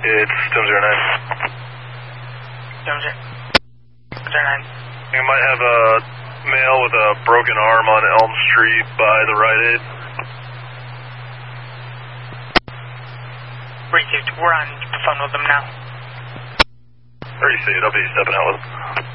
It's Stone 09. Stone 09. You might have a male with a broken arm on Elm Street by the Rite Aid. Received. We're on the phone with them now. Already see it. I'll be stepping out with them.